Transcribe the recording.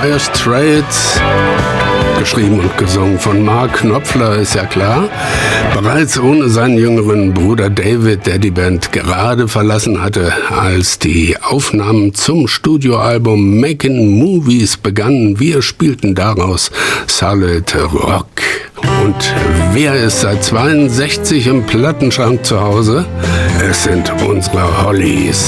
Dire Straits. Geschrieben und gesungen von Mark Knopfler, ist ja klar. Bereits ohne seinen jüngeren Bruder David, der die Band gerade verlassen hatte, als die Aufnahmen zum Studioalbum Making Movies begannen. Wir spielten daraus Solid Rock. Und wer ist seit 62 im Plattenschrank zu Hause? Es sind unsere Hollies.